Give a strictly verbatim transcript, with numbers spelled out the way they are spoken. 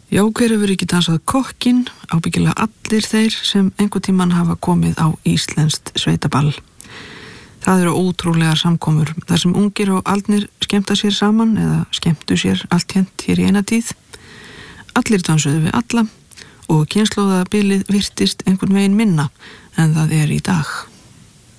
Já, hver hefur ekki dansað kokkinn, ábyggilega allir þeir sem einhvern tímann hafa komið á íslenskt sveitaball. Það eru ótrúlegar samkomur þar sem ungir og aldnir skemmta sér saman eða skemmtu sér allt hent hér í eina tíð. Allir dansuðu við alla og kynslóðabilið virtist einhvern veginn minna en það er í dag.